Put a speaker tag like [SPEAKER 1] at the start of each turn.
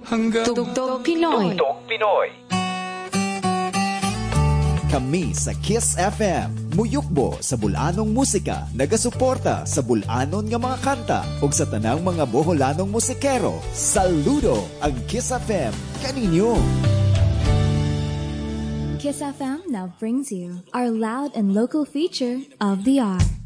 [SPEAKER 1] Tugtog Pinoy.
[SPEAKER 2] Kami sa Kiss FM, muyukbo sa bulanong musika, nagasuporta sa bulanon nga mga kanta ug sa tanang mga boholanong musikero. Saludo ang Kiss FM kaninyo.
[SPEAKER 3] Kiss FM now brings you our loud and local feature of the hour.